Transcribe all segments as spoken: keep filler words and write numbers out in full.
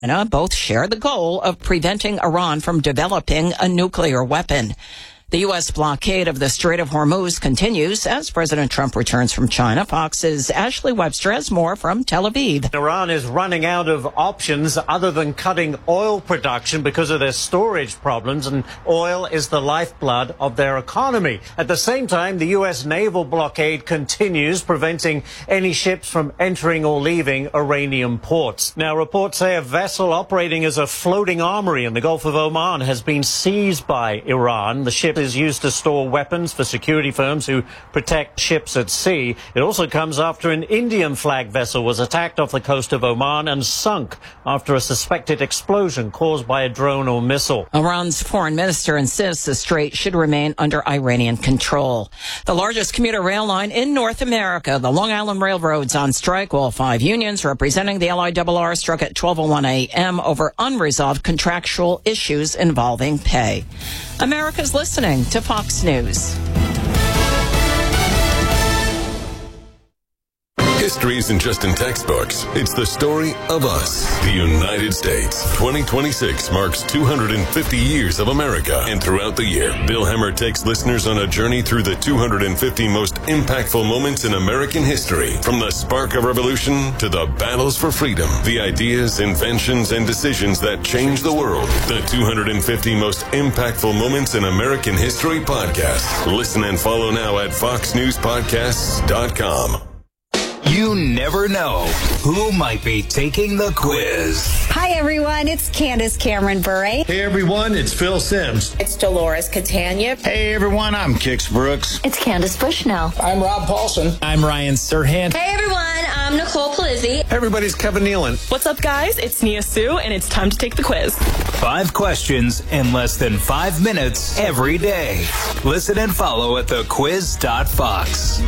China both share the goal of preventing Iran from developing a nuclear weapon. The U S blockade of the Strait of Hormuz continues as President Trump returns from China. Fox's Ashley Webster has more from Tel Aviv. Iran is running out of options other than cutting oil production because of their storage problems, and oil is the lifeblood of their economy. At the same time, the U S naval blockade continues, preventing any ships from entering or leaving Iranian ports. Now, reports say a vessel operating as a floating armory in the Gulf of Oman has been seized by Iran. The ship is used to store weapons for security firms who protect ships at sea. It also comes after an Indian flag vessel was attacked off the coast of Oman and sunk after a suspected explosion caused by a drone or missile. Iran's foreign minister insists the strait should remain under Iranian control. The largest commuter rail line in North America, the Long Island Railroad's on strike, while five unions representing the L I R R struck at twelve oh one a.m. over unresolved contractual issues involving pay. America's listening to Fox News. History isn't just in textbooks. It's the story of us, the United States. twenty twenty-six marks two hundred fifty years of America. And throughout the year, Bill Hemmer takes listeners on a journey through the two hundred fifty most impactful moments in American history. From the spark of revolution to the battles for freedom, the ideas, inventions, and decisions that changed the world. The two hundred fifty most impactful moments in American history podcast. Listen and follow now at fox news podcasts dot com. You never know who might be taking the quiz. Hi, everyone. It's Candace Cameron Bure. Hey, everyone. It's Phil Sims. It's Dolores Catania. Hey, everyone. I'm Kix Brooks. It's Candace Bushnell. I'm Rob Paulson. I'm Ryan Serhant. Hey, everyone. I'm Nicole Palizzi. Hey, everybody. It's Kevin Nealon. What's up, guys? It's Nia Sue, and it's time to take the quiz. Five questions in less than five minutes every day. Listen and follow at the quiz dot fox.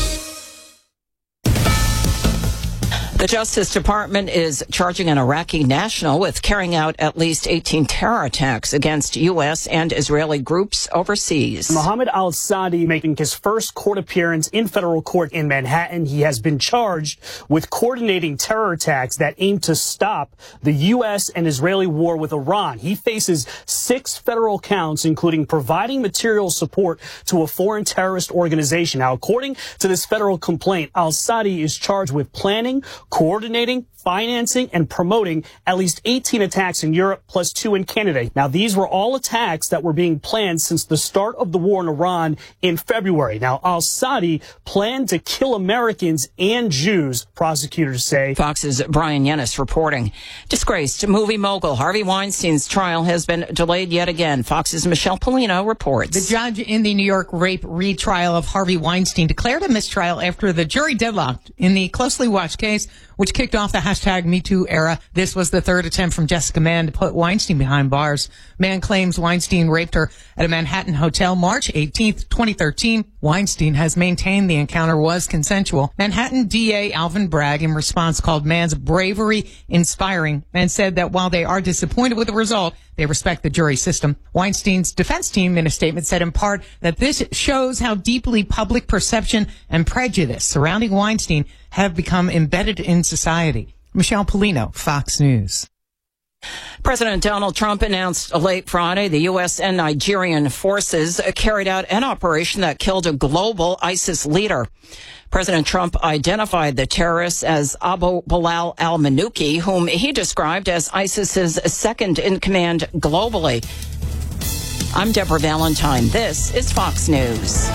The Justice Department is charging an Iraqi national with carrying out at least eighteen terror attacks against U S and Israeli groups overseas. Mohammed al-Sadi making his first court appearance in federal court in Manhattan. He has been charged with coordinating terror attacks that aim to stop the U S and Israeli war with Iran. He faces six federal counts, including providing material support to a foreign terrorist organization. Now, according to this federal complaint, al-Sadi is charged with planning, coordinating, financing, and promoting at least eighteen attacks in Europe, plus two in Canada. Now, these were all attacks that were being planned since the start of the war in Iran in February. Now, al-Sadi planned to kill Americans and Jews, prosecutors say. Fox's Brian Yennis reporting. Disgraced movie mogul Harvey Weinstein's trial has been delayed yet again. Fox's Michelle Polino reports. The judge in the New York rape retrial of Harvey Weinstein declared a mistrial after the jury deadlocked in the closely watched case, which kicked off the hashtag Me Too era. This was the third attempt from Jessica Mann to put Weinstein behind bars. Mann claims Weinstein raped her at a Manhattan hotel March eighteenth, twenty thirteen. Weinstein has maintained the encounter was consensual. Manhattan D A Alvin Bragg, in response, called Mann's bravery inspiring and said that while they are disappointed with the result, they respect the jury system. Weinstein's defense team in a statement said in part that this shows how deeply public perception and prejudice surrounding Weinstein have become embedded in society. Michelle Polino, Fox News. President Donald Trump announced late Friday the U S and Nigerian forces carried out an operation that killed a global ISIS leader. President Trump identified the terrorists as Abu Bilal al-Manuki, whom he described as ISIS's second-in-command globally. I'm Deborah Valentine. This is Fox News.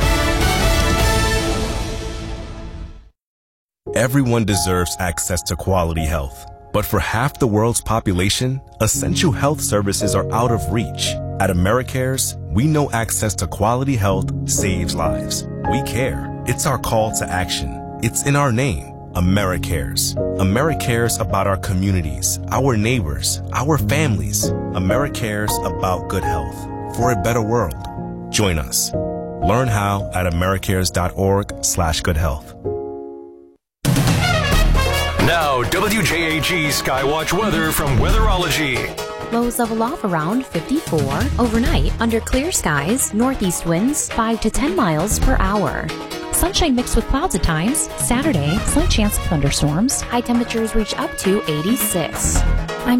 Everyone deserves access to quality health. But for half the world's population, essential health services are out of reach. At AmeriCares, we know access to quality health saves lives. We care. It's our call to action. It's in our name, AmeriCares. AmeriCares about our communities, our neighbors, our families. AmeriCares about good health for a better world. Join us. Learn how at americares.org slash good health. Now, W J A G Skywatch weather from Weatherology. Lows level off around fifty-four. Overnight, under clear skies, northeast winds five to ten miles per hour. Sunshine mixed with clouds at times. Saturday, slight chance of thunderstorms. High temperatures reach up to eighty-six.